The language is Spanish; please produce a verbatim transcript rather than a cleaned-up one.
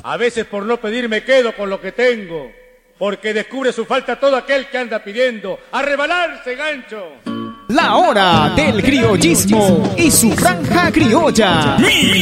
A veces por no pedir me quedo con lo que tengo, porque descubre su falta todo aquel que anda pidiendo. ¡A rebalarse, gancho! La hora del criollismo y su franja criolla.